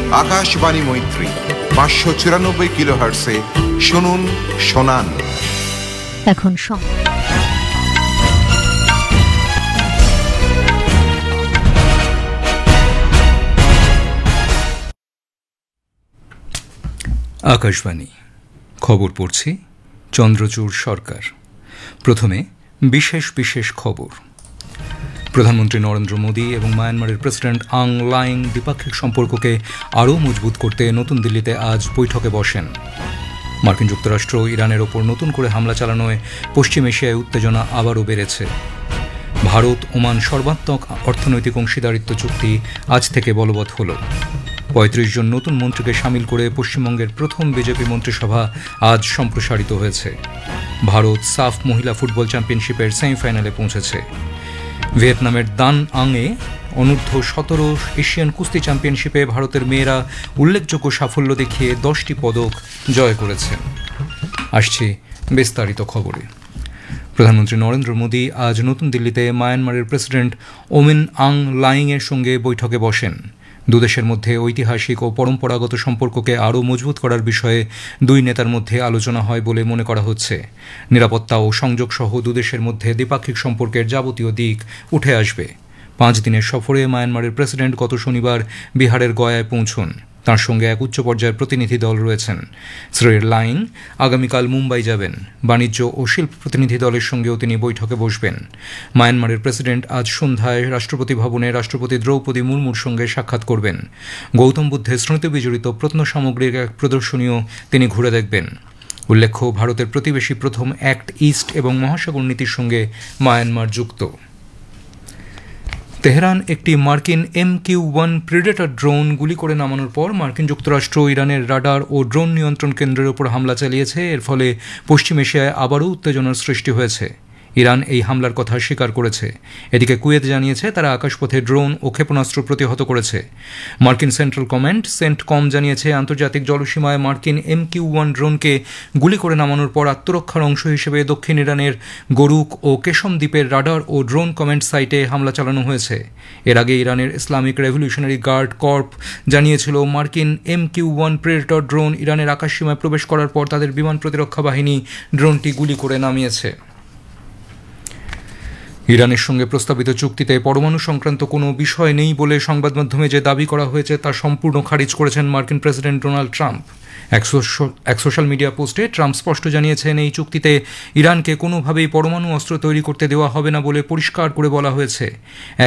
আকাশবাণী মৈত্রী 594 কিলোহার্টসে শুনুন শোনান। এখন আকাশবাণী খবর পড়ছি চন্দ্রচূড় সরকার। প্রথমে বিশেষ বিশেষ খবর। প্রধানমন্ত্রী নরেন্দ্র মোদী এবং মায়ানমারের প্রেসিডেন্ট আং লাইং দ্বিপাক্ষিক সম্পর্ককে আরও মজবুত করতে নতুন দিল্লিতে আজ বৈঠকে বসেন। মার্কিন যুক্তরাষ্ট্র ইরানের ওপর নতুন করে হামলা চালানোয় পশ্চিম এশিয়ায় উত্তেজনা আবারও বেড়েছে। ভারত ওমান সর্বাত্মক অর্থনৈতিক অংশীদারিত্ব চুক্তি আজ থেকে বলবৎ হল। ৩৫ জন নতুন মন্ত্রীকে সামিল করে পশ্চিমবঙ্গের প্রথম বিজেপি মন্ত্রিসভা আজ সম্প্রসারিত হয়েছে। ভারত সাফ মহিলা ফুটবল চ্যাম্পিয়নশিপের সেমিফাইনালে পৌঁছেছে। ভিয়েতনামের দান আংয়ে অনূর্ধ্ব 17 এশিয়ান কুস্তি চ্যাম্পিয়নশিপে ভারতের মেয়েরা উল্লেখযোগ্য সাফল্য দেখিয়ে 10টি পদক জয় করেছে। আসছি বিস্তারিত খবরে। প্রধানমন্ত্রী নরেন্দ্র মোদী আজ নতুন দিল্লিতে মায়ানমারের প্রেসিডেন্ট ওমিন আং লাইংয়ের সঙ্গে বৈঠকে বসেন। দুদেশের মধ্যে ঐতিহাসিক ও পরম্পরাগত সম্পর্ককে আরও মজবুত করার বিষয়ে দুই নেতার মধ্যে আলোচনা হয় বলে মনে করা হচ্ছে। নিরাপত্তা ও সংযোগ সহ দুদেশের মধ্যে দ্বিপাক্ষিক সম্পর্কের যাবতীয় দিক উঠে আসবে। 5 দিনের সফরে মায়ানমারের প্রেসিডেন্ট গত শনিবার বিহারের গয়ায় পৌঁছন। তাঁর সঙ্গে এক উচ্চ পর্যায়ের প্রতিনিধি দল রয়েছেন। শ্রী লাইং আগামীকাল মুম্বাই যাবেন। বাণিজ্য ও শিল্প প্রতিনিধি দলের সঙ্গেও তিনি বৈঠকে বসবেন। মায়ানমারের প্রেসিডেন্ট আজ সন্ধ্যায় রাষ্ট্রপতি ভবনে রাষ্ট্রপতি দ্রৌপদী মুর্মুর সঙ্গে সাক্ষাৎ করবেন। গৌতম বুদ্ধের স্মৃতি বিজড়িত প্রত্নসামগ্রীর এক প্রদর্শনীও তিনি ঘুরে দেখবেন। উল্লেখ্য, ভারতের প্রতিবেশী প্রথম অ্যাক্ট ইস্ট এবং মহাসাগর নীতির সঙ্গে মায়ানমার যুক্ত। তেহরান একটি মার্কিন MQ-1 প্রেডেটর ড্রোন গুলি করে নামানোর পর মার্কিন যুক্তরাষ্ট্র ইরানের রাডার ও ড্রোন নিয়ন্ত্রণ কেন্দ্রের উপর হামলা চালিয়েছে। এর ফলে পশ্চিম এশিয়ায় আবারও উত্তেজনার সৃষ্টি হয়েছে। ইরান এই হামলার কথা স্বীকার করেছে। এদিকে কুয়েত জানিয়েছে তারা আকাশপথে ড্রোন ও ক্ষেপণাস্ত্র প্রতিহত করেছে। মার্কিন সেন্ট্রাল কমান্ড সেন্টকম জানিয়েছে আন্তর্জাতিক জলসীমায় মার্কিন MQ-1 ড্রোনকে গুলি করে নামানোর পর আত্মরক্ষার অংশ হিসেবে দক্ষিণ ইরানের গরুক ও কেশম দ্বীপের রাডার ও ড্রোন কমান্ড সাইটে হামলা চালানো হয়েছে। এর আগে ইরানের ইসলামিক রেভলিউশনারি গার্ড কর্প জানিয়েছিল মার্কিন MQ-1 প্রেডেটর ড্রোন ইরানের আকাশসীমায় প্রবেশ করার পর তাদের বিমান প্রতিরক্ষা বাহিনী ড্রোনটি গুলি করে নামিয়েছে। ইরানের সঙ্গে প্রস্তাবিত চুক্তিতে পরমাণু সংক্রান্ত কোনো বিষয় নেই বলে সংবাদ মাধ্যমে যে দাবি করা হয়েছে তা সম্পূর্ণ খারিজ করেছেন মার্কিন প্রেসিডেন্ট ডোনাল্ড ট্রাম্প। এক সোশ্যাল মিডিয়া পোস্টে ট্রাম্প স্পষ্ট জানিয়েছেন এই চুক্তিতে ইরানকে কোনোভাবেই পরমাণু অস্ত্র তৈরি করতে দেওয়া হবে না বলে পরিষ্কার করে বলা হয়েছে।